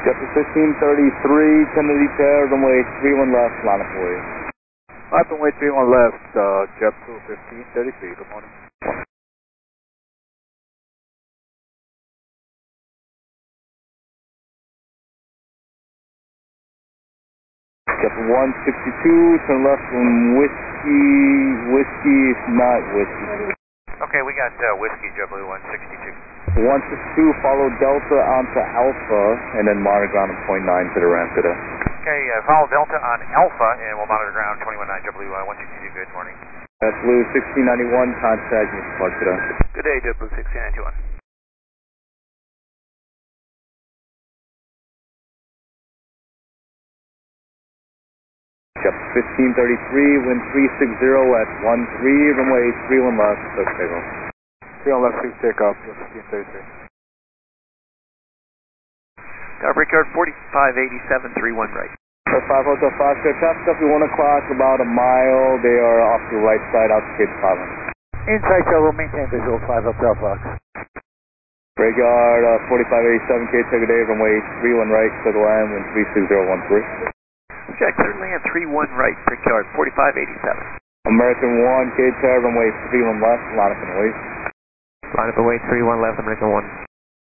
JetBlue 1533, Kennedy Pair, runway 31 left, line up away. Runway 31 left, JetBlue 1533, good morning. JetBlue 162, turn left from whiskey, not whiskey. Okay, we got whiskey, JetBlue 162. 162, follow Delta onto Alpha, and then monitor ground on point 9 to the ramp today. Okay, follow Delta on Alpha, and we'll monitor ground 219 JetBlue 162, good morning. JetBlue 1691, contact Mr. Park today. Good day, JetBlue 1691. JetBlue 1533, wind 360 at 13, runway 31 left, clear for takeoff. 31 left, please take off, 1533. Brickyard 4587, 31 right. 5 Hotel 5, clear traffic up to 1 o'clock, about a mile. They are off the right side, out to gate 500. Inside shuttle, maintain visual, 5 Hotel Fox. Brickyard 4587, K, take a day, runway 31 right, clear the land, wind 36013. Check, clear land 31 right, Brickyard 4587. American 1, K, runway 31 left, line up and wait. Line up and wait, 31 left, American 1.